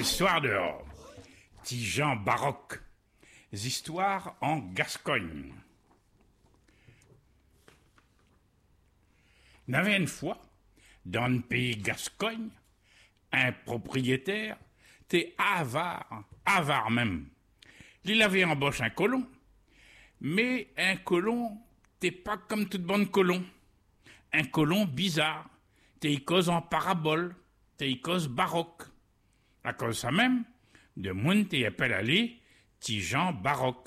L'histoire dehors. Tijan baroque. Histoires en Gascogne. Il y avait une fois, dans le pays Gascogne, un propriétaire, t'es avare même. Il avait embauché un colon, mais un colon, t'es pas comme toute bonne colon. Un colon bizarre, t'es cause en parabole, t'es cause baroque. À cause de ça même, de monde t'es appelé aller Tijan baroque.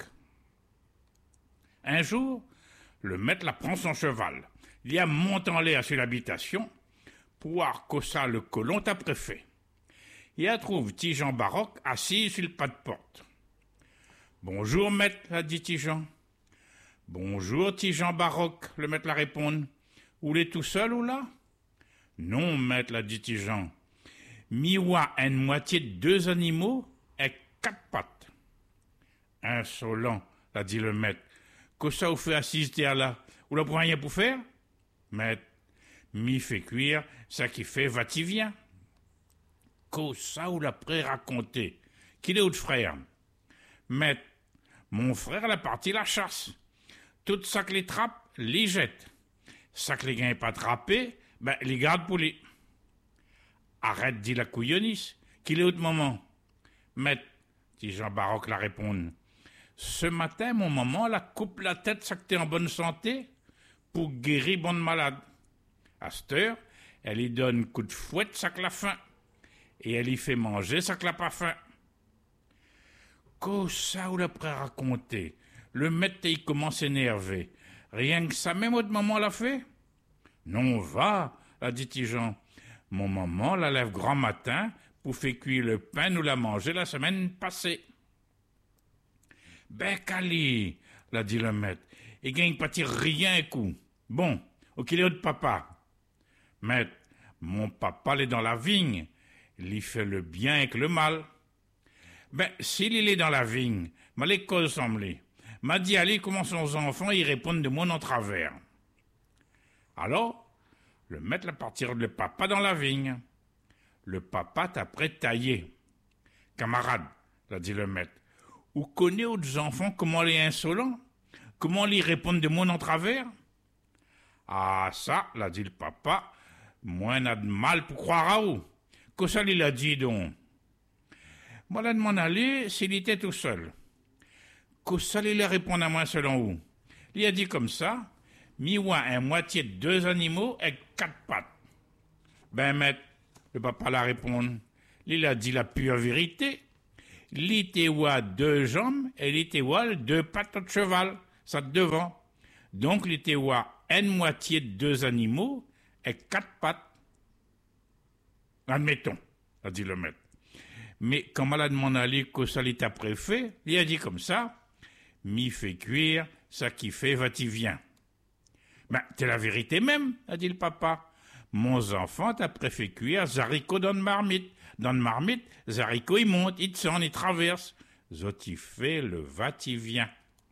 Un jour, le maître la prend son cheval. Il y a monté en l'air sur l'habitation pour voir que ça le colon t'a préfet. Il a trouvé Tijan baroque assis sur le pas de porte. Bonjour maître, a dit Tijan. Bonjour Tijan baroque, le maître la répond. Vous l'êtes tout seul ou là? Non maître, l'a dit Tijan. Miwa a une moitié de 2 animaux et 4 pattes. Insolent, l'a dit le maître. Que ça vous fait assister à là? Vous l'avez rien pour faire? Maître, mi fait cuire, ça qui fait va-t-il-vient. Que ça vous l'a pré-raconté? Qu'il est votre frère? Maître, mon frère l'a parti la chasse. Tout ça que les trappe, les jette. Ça que les gagne pas attrapé, ben les garde pour les. Arrête, dit la couillonisse, qu'il est au moment. Maître, dit Jean Baroque la répondre. Ce matin, mon maman la coupe la tête, ça que t'es en bonne santé, pour guérir bonne malade. À cette heure, elle y donne coup de fouette, ça que la faim. Et elle y fait manger, ça que la pas faim. Que ça ou l'a pré-raconté? Le maître, il commence à énerver. Rien que ça, même votre maman l'a fait? Non, va, a dit Tijan. Mon maman la lève grand matin pour faire cuire le pain, nous l'a mangé la semaine passée. Ben, Cali, l'a dit le maître, il gagne pas rien coup. Bon, au qu'il est de papa. Maître, mon papa l'est dans la vigne, il y fait le bien et le mal. Ben, s'il est dans la vigne, m'a l'école semblé. M'a dit allez comment son enfant y répondent de mon en travers. Alors, le maître la partir le papa dans la vigne. Le papa t'a prêt taillé. Camarade, l'a dit le maître, vous connaissez aux enfants comment les insolents? Comment les répondent de mon en travers? Ah ça, l'a dit le papa, moi n'a de mal pour croire à vous. Que ça il a dit donc? Moi là de m'en aller s'il était tout seul. Que ça il a répondu à moi selon vous? Il a dit comme ça, miwa un moitié de 2 animaux et 4 pattes. Ben maître, le papa la répond, il a dit la pure vérité. L'itewa 2 jambes et l'itewa 2 pattes de cheval, ça de devant. Donc l'itewa une moitié de 2 animaux et 4 pattes. Admettons, a dit le maître. Mais comme elle a demandé à lui que ça l'était préfet, il a dit comme ça, mi fait cuire, ça qui fait va-t-il-vient. Ben, c'est la vérité même, a dit le papa. Mon enfant t'a préféré cuire Zarico dans le marmite. Dans le marmite, Zarico il monte, il descend, il traverse. Zot il fait le va-t-il-vient.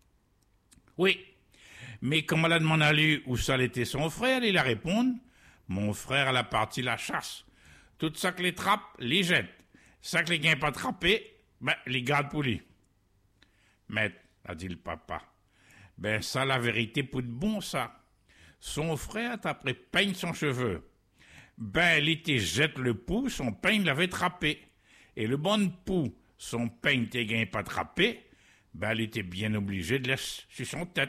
Oui, mais comme elle a demandé à lui où ça l'était son frère, il a répondu, mon frère a parti la chasse. Tout ça que les trappe, les jette. Ça que les gagne pas attrapé, ben, les garde pour lui. Maître, a dit le papa, ben ça la vérité pour de bon ça. Son frère t'a après peigne son cheveu. Ben, il était jette le pou, son peigne l'avait trappé. Et le bon pou, son peigne t'es gagne pas trappé, ben, il était bien obligé de laisser sur son tête.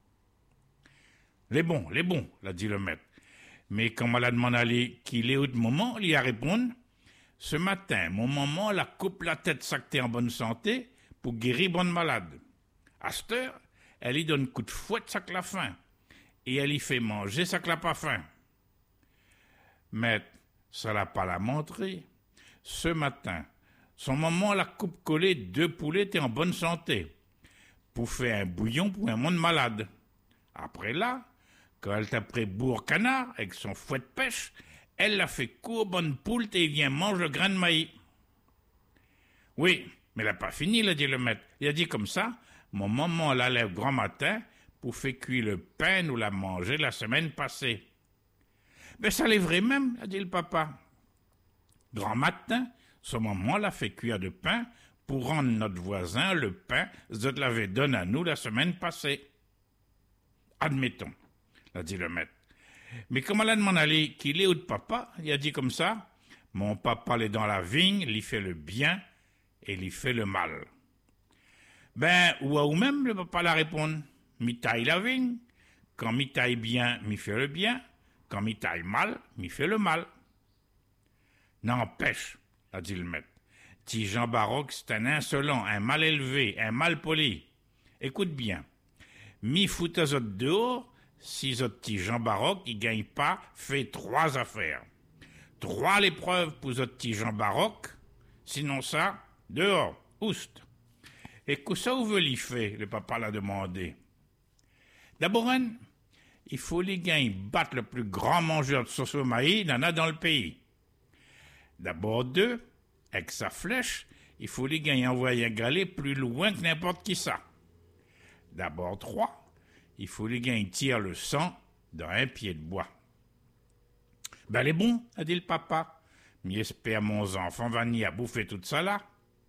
Les bons, l'a dit le maître. Mais quand elle a demandé à lui qu'il est au moment, il a répondu, ce matin, mon maman la coupe la tête ça que t'es en bonne santé pour guérir bonne malade. À cette heure, elle y donne coup de fouette ça que la faim. Et elle y fait manger ça que la pas faim. Maître, ça l'a pas la montré. Ce matin, son maman la coupe collée 2 poulets t'es en bonne santé. Pour faire un bouillon pour un monde malade. Après là, quand elle t'a pris bourre canard avec son fouet de pêche, elle l'a fait court bonne poule et vient manger le grain de maïs. Oui, mais elle n'a pas fini, l'a dit le maître. Il a dit comme ça, mon maman la lève grand matin pour faire cuire le pain, nous l'a mangé la semaine passée. Mais ça l'est vrai même, a dit le papa. Grand matin, ce moment l'a fait cuire de pain pour rendre notre voisin le pain que l'avait donné à nous la semaine passée. Admettons, a dit le maître. Mais comment l'a demandé qu'il est où de papa? Il a dit comme ça, mon papa est dans la vigne, il fait le bien et il fait le mal. Ben, ou même le papa la répondre, mi taille la vigne, quand mi taille bien, mi fait le bien, quand mi taille mal, mi fait le mal. N'empêche, a dit le maître, petit Jean Baroque, c'est un insolent, un mal élevé, un mal poli. Écoute bien, mi fout à autres dehors, si autres petit Jean Baroque, il gagne pas, fait 3 affaires. 3 l'épreuve pour autres petit Jean Baroque, sinon ça, dehors, oust. Et que ça où veut l'y faire, le papa l'a demandé. D'abord, il faut les gagner battre le plus grand mangeur de sauce au maïs, il en a dans le pays. D'abord 2, avec sa flèche, il faut les gagner envoyer un galet plus loin que n'importe qui ça. D'abord 3, il faut les gagner tire le sang dans un pied de bois. Ben les bons, a dit le papa. J'espère mon enfant va n'y à bouffer tout ça là.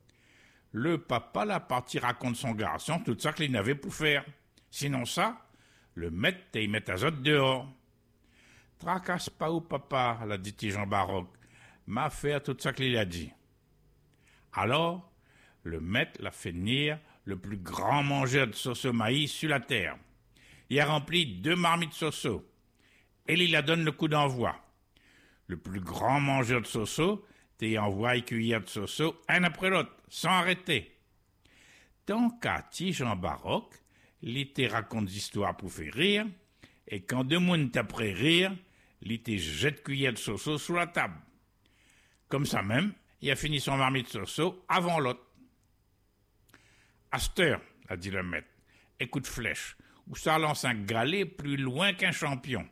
Le papa la parti raconte son garçon tout ça qu'il n'avait pour faire. Sinon ça, le maître et il met à zot dehors. Tracasse pas ou papa, l'a dit Jean Baroque. M'a fait tout ça qu'il a dit. Alors, le maître l'a fait venir le plus grand mangeur de sauce au maïs sur la terre. Il a rempli 2 marmites sauceau. Et il la donne le coup d'envoi. Le plus grand mangeur de sauceau, t'y envoie une cuillère de sauceau, un après l'autre, sans arrêter. Tant qu'à Jean Baroque, il te raconte des histoires pour faire rire, et quand 2 mounes t'après rire, il te jette cuillère de sauceau sous la table. Comme ça même, il a fini son marmite de sauceau avant l'autre. À cette heure, a dit le maître, écoute flèche, où ça lance un galet plus loin qu'un champion.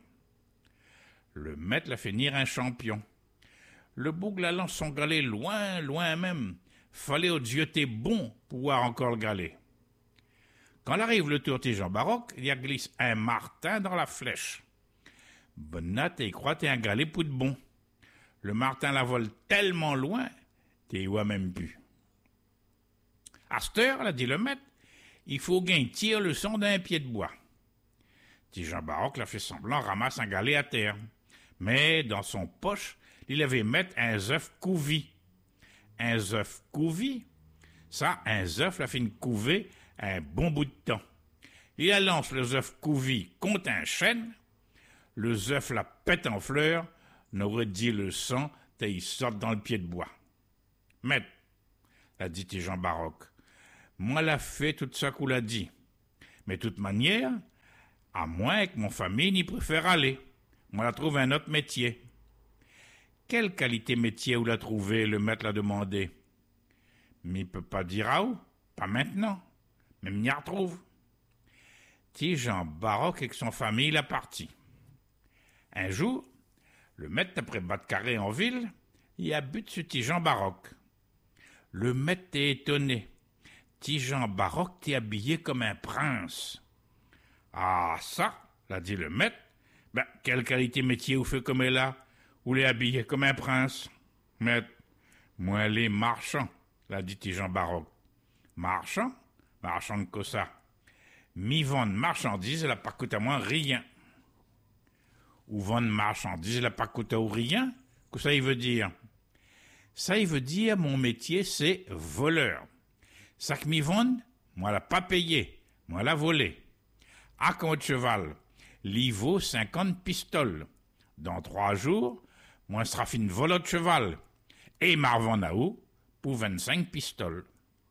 Le maître l'a fait venir un champion. Le bouc la lance son galet loin, loin même. Fallait au Dieu t'es bon pour voir encore le galet. Quand arrive le tour de Jean Baroque, il y a glisse un martin dans la flèche. Bonate et croit t'es un galet pour de bon. Le martin la vole tellement loin, t'es vois même plus. À cette heure, l'a dit le maître, il faut qu'un tire le son d'un pied de bois. Petit Jean Baroque l'a fait semblant, ramasse un galet à terre. Mais dans son poche, il avait mettre un œuf couvi. Un œuf couvi, ça, un œuf l'a fait une couvée un bon bout de temps. Il lance le œuf couvi contre un chêne, le œuf la pète en fleurs, n'aurait dit le sang, et il sort dans le pied de bois. Maître, a dit Jean Baroque, moi l'a fait tout ça qu'on l'a dit. Mais de toute manière, à moins que mon famille n'y préfère aller. Moi la trouve un autre métier. Quelle qualité métier vous l'a trouvé, le maître l'a demandé. Mais il peut pas dire à où, pas maintenant. Mais m'y retrouve. Petit Jean Baroque avec son famille l'a parti. Un jour, le maître après battre carré en ville, il a buté sur petit Jean Baroque. Le maître est étonné. Petit Jean Baroque t'est habillé comme un prince. Ah ça, l'a dit le maître. Ben, quelle qualité métier vous fait comme elle là? Vous l'est habillé comme un prince? Maître, moi les marchand, l'a dit Jean Baroque. Marchand? Marchand de quoi ça? Mi vendre marchandises, elle n'a pas coûté à moi rien. Ou vendre marchandises, elle n'a pas coûté à rien? Que ça, il veut dire? Ça, il veut dire, mon métier, c'est voleur. Ça que mi vendre, moi, l'a pas payé, moi, l'a volé. À compte cheval, l'y vaut 50 pistoles. Dans 3 jours, moi, sera fin de vol de cheval. Et m'arvend à où? Pour 25 pistoles.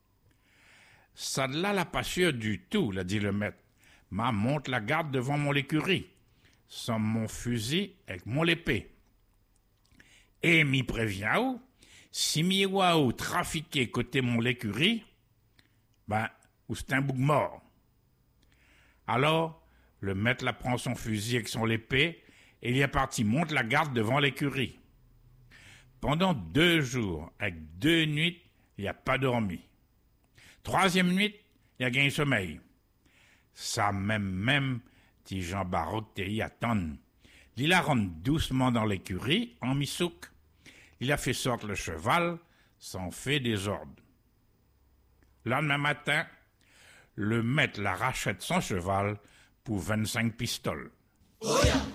Ça de là la pas sûr du tout, l'a dit le maître. Ma monte la garde devant mon écurie, sans mon fusil avec mon épée. Et m'y prévient où? Si m'y voit ou trafiquer côté mon écurie, ben, ou c'est un bouc mort. Alors, le maître la prend son fusil avec son épée, et il est parti monte la garde devant l'écurie. Pendant 2 jours, avec 2 nuits, il n'a pas dormi. 3e nuit, il a gagné sommeil. Ça même, dit Jean Baroque, t'es y attendre. Il la rentre doucement dans l'écurie, en misouk. Il a fait sortir le cheval, sans fait des ordres. Le lendemain matin, le maître la rachète son cheval pour 25 pistoles.